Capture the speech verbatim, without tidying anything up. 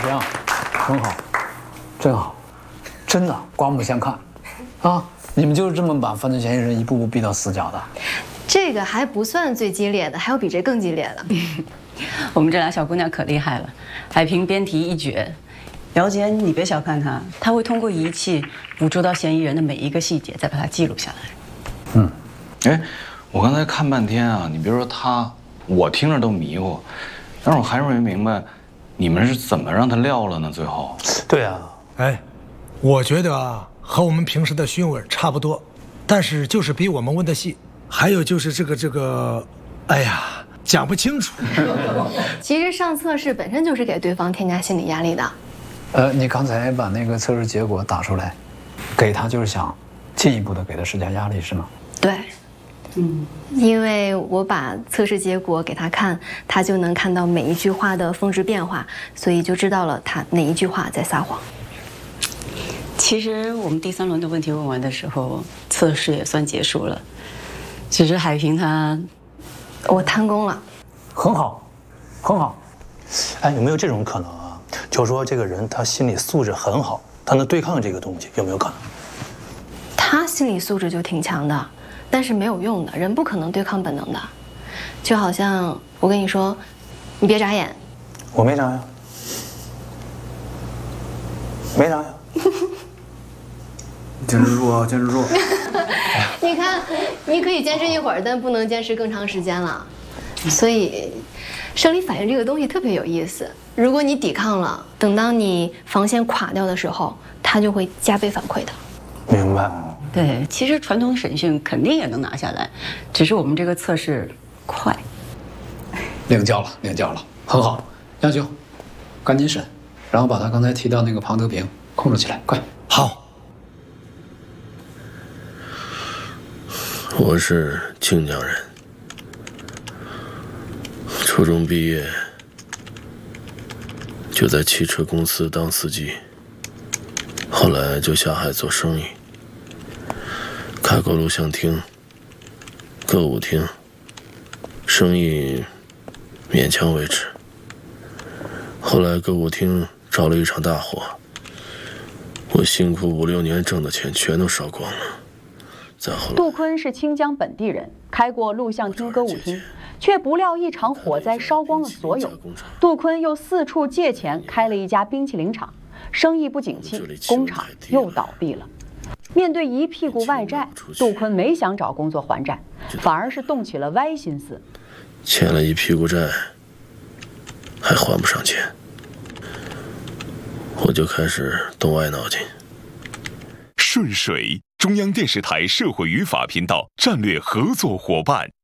这样，很好，真好，真的刮目相看，啊！你们就是这么把犯罪嫌疑人一步步逼到死角的。 这个还不算最激烈的，还有比这更激烈的。 我们这俩小姑娘可厉害了，海平编题一绝。姚姐，你别小看她，她会通过仪器捕捉到嫌疑人的每一个细节，再把它记录下来。 嗯，哎，我刚才看半天啊，你别说她，我听着都迷糊，但是我还是没明白，你们是怎么让她撂了呢？最后， 对啊， 哎，我觉得啊，和我们平时的询问差不多，但是就是比我们问的细。还有就是这个这个，哎呀，讲不清楚。 其实上测试本身就是给对方添加心理压力的。 呃，你刚才把那个测试结果打出来，给他就是想进一步的给他施加压力，是吗？ 对，嗯，因为我把测试结果给他看，他就能看到每一句话的峰值变化，所以就知道了他哪一句话在撒谎。 其实我们第三轮的问题问完的时候，测试也算结束了。只是海平他， 我贪功了， 很好，很好。 哎，有没有这种可能啊？就是说这个人他心理素质很好，他能对抗这个东西，有没有可能？ 他心理素质就挺强的，但是没有用的，人不可能对抗本能的。就好像我跟你说，你别眨眼， 我没眨呀，没眨呀。 坚持住啊，坚持住！ 你看，你可以坚持一会儿，但不能坚持更长时间了。所以，生理反应这个东西特别有意思。如果你抵抗了，等到你防线垮掉的时候，它就会加倍反馈的。 明白。 对，其实传统审讯肯定也能拿下来，只是我们这个测试快。 领教了，领教了，很好。亚秋，赶紧审，然后把他刚才提到那个庞德平控制起来，快。 好。 我是靖江人，初中毕业就在汽车公司当司机，后来就下海做生意，开过录像厅、歌舞厅，生意勉强维持。后来歌舞厅着了一场大火，我辛苦五六年挣的钱全都烧光了。 杜坤是清江本地人，开过录像厅、歌舞厅，却不料一场火灾烧光了所有。杜坤又四处借钱开了一家冰淇淋厂，生意不景气，工厂又倒闭了。面对一屁股外债，杜坤没想找工作还债，反而是动起了歪心思。 欠了一屁股债，还还不上钱，我就开始动歪脑筋。 顺水，中央电视台社会与法频道战略合作伙伴。